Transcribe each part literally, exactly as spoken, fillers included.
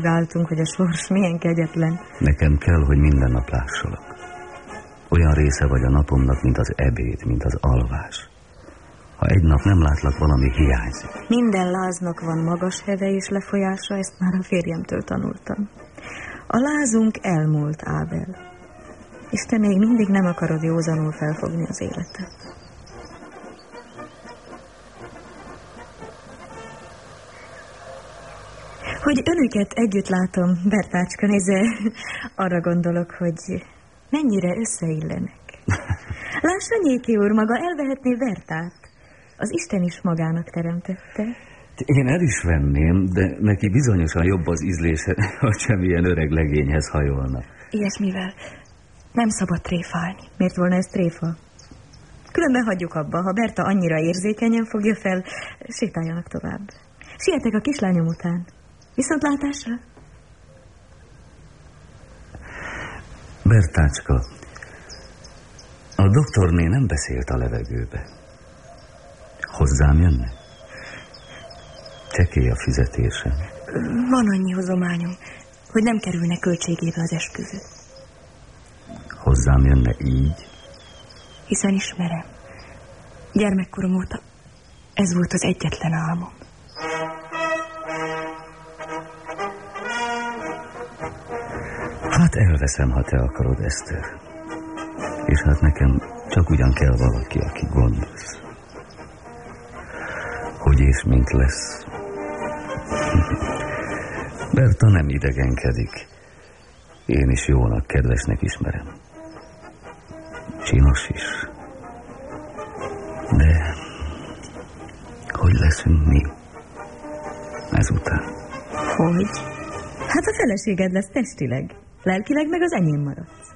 Váltunk, hogy a sors milyen kegyetlen. Nekem kell, hogy minden nap lássalak. Olyan része vagy a napomnak, mint az ebéd, mint az alvás. Ha egy nap nem látlak, valami hiányzik. Minden láznak van magas heve és lefolyása, ezt már a férjemtől tanultam. A lázunk elmúlt, Ábel. És te még mindig nem akarod józanul felfogni az életet. Hogy önöket együtt látom, Bertácska, nézze, arra gondolok, hogy mennyire összeillenek. Lássa, Nyéki úr, maga elvehetné Bertát. Az Isten is magának teremtette. Én el is venném, de neki bizonyosan jobb az ízlése, hogy semmilyen öreg legényhez hajolna. Ilyesmivel nem szabad tréfálni. Miért volna ez tréfa? Különben hagyjuk abba, ha Berta annyira érzékenyen fogja fel, sétáljanak tovább. Sietek a kislányom után. Viszontlátásra? Bertácska, a doktorné nem beszélt a levegőbe. Hozzám jönne? Csekély a fizetésem. Van annyi hozományom, hogy nem kerülne költségébe az esküvő. Hozzám jönne így? Hiszen ismerem. Gyermekkorom óta ez volt az egyetlen álmom. Hát elveszem, ha te akarod, Eszter. És hát nekem csak ugyan kell valaki, aki gondolsz. Hogy és mint lesz. Berta nem idegenkedik. Én is jónak, kedvesnek ismerem. Csinos is. De hogy leszünk mi ezután? Hogy? Hát a feleséged lesz testileg. Lelkileg meg az enyém maradsz.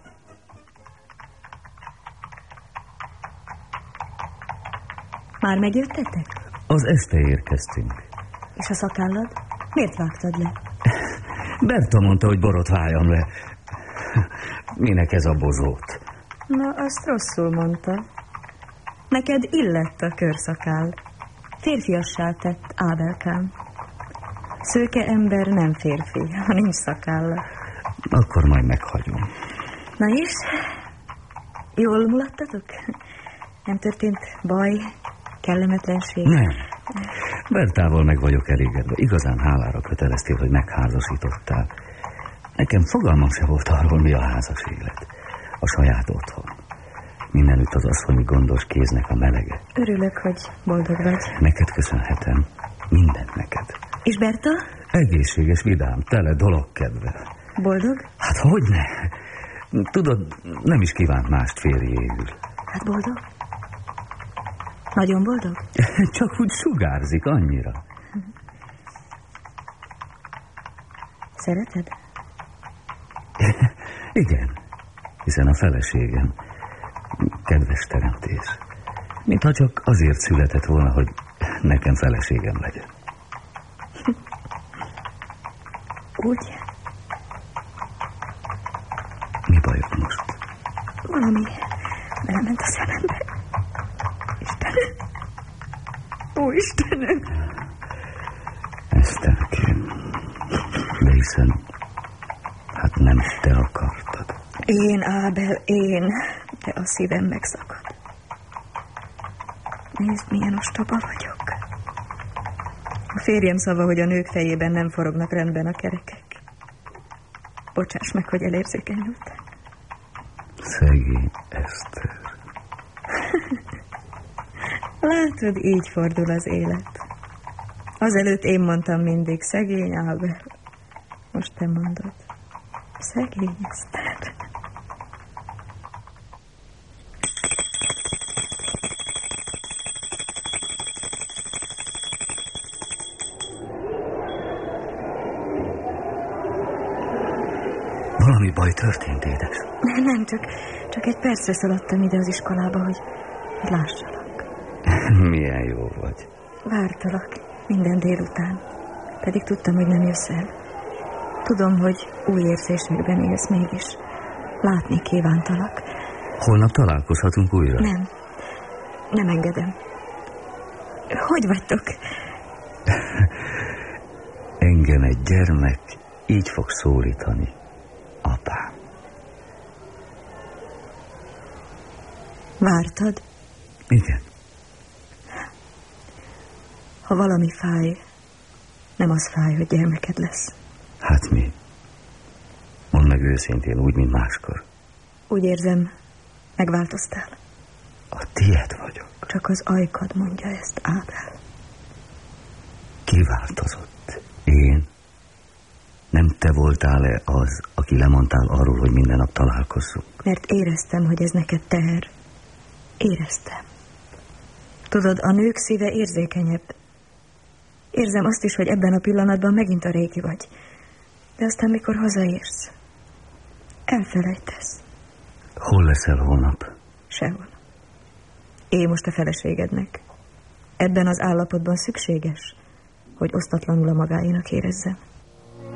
Már megjöttetek? Az este érkeztünk. És a szakállad? Miért vágtad le? Berta mondta, hogy borotváljam le. Minek ez a bozót? Na, azt rosszul mondta. Neked illett a körszakál. Férfiassá tett, Ábelkám. Szőke ember nem férfi, ha nincs szakálla. Akkor majd meghagyom. Na és? Jól mulattatok? Nem történt baj, kellemetlenség? Nem. Bertával meg vagyok elégedve. Igazán hálára köteleztél, hogy megházasítottál. Nekem fogalmam se volt arról, mi a házas élet. A saját otthon. Mindenütt az asszonyi gondos kéznek a melege. Örülök, hogy boldog vagy. Neked köszönhetem. Mindent neked. És Berta? Egészséges, vidám, tele dologkedvel. Boldog? Hát hogyne? Tudod, nem is kívánt mást férjéül. Hát boldog? Nagyon boldog? Csak úgy sugárzik annyira. Szereted? Igen, hiszen a feleségem kedves teremtés. Mintha csak azért született volna, hogy nekem feleségem legyen. Úgy? Mi bajod most? Valami belement a szemembe. Istenem! Ó, Istenem! Eszterkém, de hiszen hát nem te akartad. Én, Ábel, én, de a szívem megszakad. Nézd, milyen ostoba vagyok. A férjem szava, hogy a nők fejében nem forognak rendben a kerekek. Bocsáss meg, hogy elérzékenyültem. Szegény Eszter. Látod, így fordul az élet. Azelőtt én mondtam mindig, szegény Ábel. Most te mondod. Szegény Eszter. Valami baj történt, édes? Nem, csak, csak egy percre szaladtam ide az iskolába, hogy, hogy lássalak. Milyen jó vagy. Vártalak minden délután, pedig tudtam, hogy nem jössz el. Tudom, hogy új érzésekben élsz mégis. Látni kívántalak. Holnap találkozhatunk újra? Nem, nem engedem. Hogy vagytok? Engem egy gyermek így fog szólítani, apám. Vártad? Igen. Ha valami fáj, nem az fáj, hogy gyermeked lesz. Hát mi? Mondd meg őszintén, úgy, mint máskor. Úgy érzem, megváltoztál. A tiéd vagyok. Csak az ajkad mondja ezt, Ábel. Ki változott? Én? Nem te voltál-e az, aki lemondtál arról, hogy minden nap találkozzunk? Mert éreztem, hogy ez neked teher. Éreztem. Tudod, a nők szíve érzékenyebb. Érzem azt is, hogy ebben a pillanatban megint a régi vagy. De aztán, mikor hazaérsz, elfelejtesz. Hol leszel holnap? Sehol. Én most a feleségednek. Ebben az állapotban szükséges, hogy osztatlanul a magáénak érezzem.